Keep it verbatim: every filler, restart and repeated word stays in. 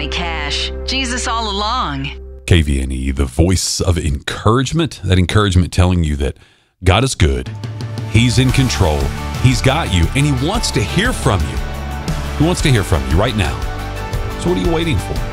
Johnny Cash. Jesus all along. K V N E, the voice of encouragement. That encouragement telling you that God is good. He's in control. He's got you, and he wants to hear from you. He wants to hear from you right now. So what are you waiting for?